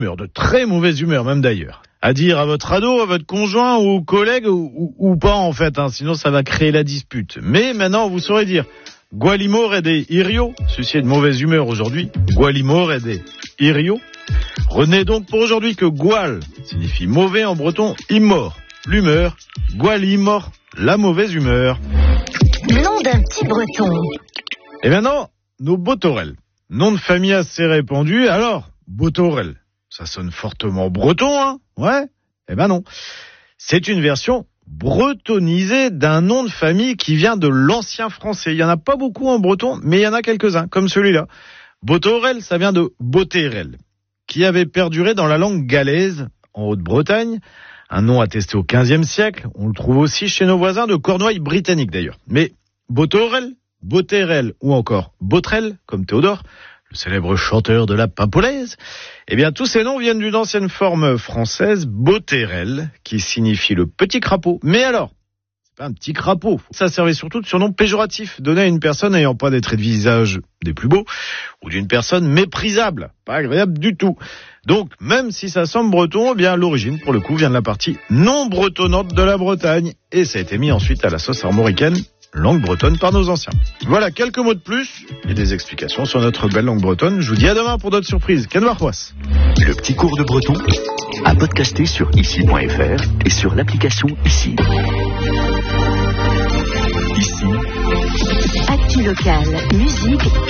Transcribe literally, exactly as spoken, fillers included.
humeur, de très mauvaise humeur même d'ailleurs. À dire à votre ado, à votre conjoint ou aux collègues ou, ou, ou pas en fait, hein, sinon ça va créer la dispute. Mais maintenant vous saurez dire Gualimor et des Irio, ceci est de mauvaise humeur aujourd'hui, Gualimor et des Irio. Retenez donc pour aujourd'hui que Gual signifie mauvais en breton, immort, l'humeur, Gualimor, la mauvaise humeur. Nom d'un petit breton. Et maintenant, nos Botorel. Nom de famille assez répandu, alors, Botorel. Ça sonne fortement breton, hein? Ouais? Eh ben non. C'est une version bretonisée d'un nom de famille qui vient de l'ancien français. Il y en a pas beaucoup en breton, mais il y en a quelques-uns, comme celui-là. Botorel, ça vient de Boterel, qui avait perduré dans la langue galaise, en Haute-Bretagne. Un nom attesté au quinzième siècle. On le trouve aussi chez nos voisins de Cornouailles britanniques d'ailleurs. Mais Botorel, Boterel ou encore Botrel, comme Théodore, le célèbre chanteur de la Pimpolaise, eh bien tous ces noms viennent d'une ancienne forme française, Boterel, qui signifie le petit crapaud. Mais alors, c'est pas un petit crapaud. Ça servait surtout de surnom péjoratif, donné à une personne n'ayant pas des traits de visage des plus beaux, ou d'une personne méprisable, pas agréable du tout. Donc, même si ça semble breton, eh bien l'origine, pour le coup, vient de la partie non bretonnante de la Bretagne, et ça a été mis ensuite à la sauce armoricaine, langue bretonne par nos anciens. Voilà, quelques mots de plus et des explications sur notre belle langue bretonne. Je vous dis à demain pour d'autres surprises. Kenwarpois. Le petit cours de breton à podcaster sur ici point f r et sur l'application Ici. Ici. Actu local, musique